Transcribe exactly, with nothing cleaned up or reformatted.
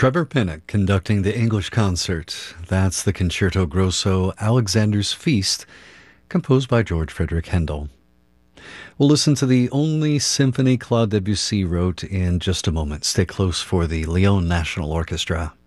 Trevor Pinnock conducting the English concert. That's the Concerto Grosso Alexander's Feast, composed by George Frederick Handel. We'll listen to the only symphony Claude Debussy wrote in just a moment. Stay close for the Lyon National Orchestra.